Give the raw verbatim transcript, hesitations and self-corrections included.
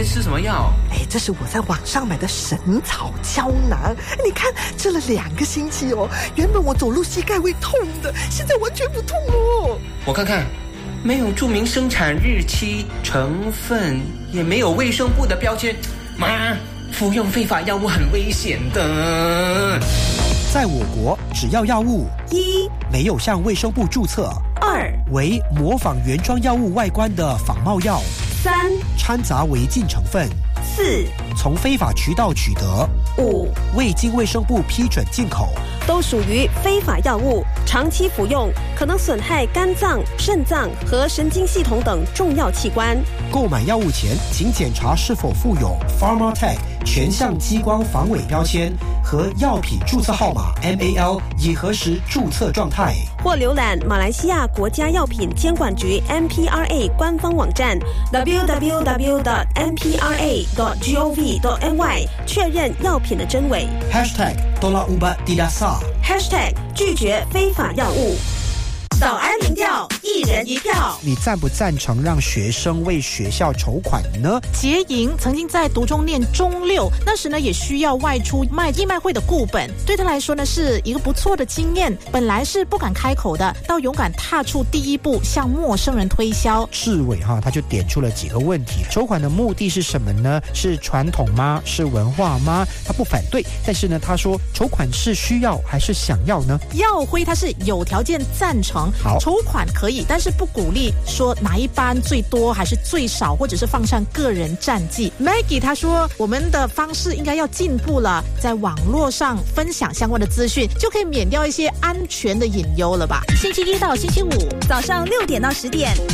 是什么药？ 哎，这是我在网上买的神草胶囊，你看吃了两个星期哦，原本我走路膝盖会痛的，现在完全不痛哦。 我看看，没有注明生产日期、成分，也没有卫生部的标签，妈，服用非法药物很危险的。 在我国，只要药物一没有向卫生部注册， 二为模仿原装药物外观的仿冒药， 三掺杂违禁成分， 四从非法渠道取得， 五未经卫生部批准进口， 都属于非法药物，长期服用可能损害肝脏、肾脏和神经系统等重要器官。 购买药物前，请检查是否附有 Pharmatech 全项激光防伪标签和药品注册号码 M A L 已核实注册状态， 或浏览马来西亚国家药品监管局 M P R A 官方网站 double-u double-u double-u dot m p r a dot gov dot m y 确认药品的真伪。 Hashtag Tolak Ubat Tidak Sah Hashtag 拒绝非法药物。 早安民调，一人一票。 你赞不赞成让学生为学校筹款呢？ 杰莹曾经在读中念中六，那时呢也需要外出卖义卖会的顾本，对他来说呢是一个不错的经验。本来是不敢开口的，到勇敢踏出第一步，向陌生人推销。 志伟哈，他就点出了几个问题：筹款的目的是什么呢？是传统吗？是文化吗？他不反对，但是呢，他说筹款是需要还是想要呢？ 耀辉他是有条件赞成。 好， 筹款可以，但是不鼓励说哪一班最多还是最少，或者是放上个人战绩。Maggie 他说我们的方式应该要进步了，在网络上分享相关的资讯，就可以免掉一些安全的隐忧了吧。星期一到星期五早上六点到十点，